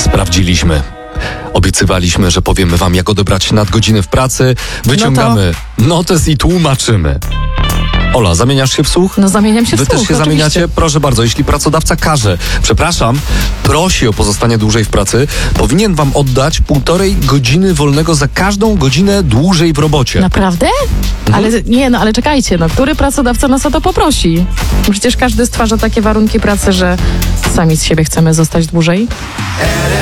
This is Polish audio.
Sprawdziliśmy. Obiecywaliśmy, że powiemy wam, jak odebrać nadgodziny w pracy. Wyciągamy notes i tłumaczymy. Ola, zamieniasz się w słuch? No zamieniam się w Wy słuch, też się oczywiście. zamieniacie? Proszę bardzo, jeśli pracodawca prosi o pozostanie dłużej w pracy, powinien wam oddać 1,5 godziny wolnego za każdą godzinę dłużej w robocie. Naprawdę? Ale czekajcie, który pracodawca nas o to poprosi? Przecież każdy stwarza takie warunki pracy, że sami z siebie chcemy zostać dłużej.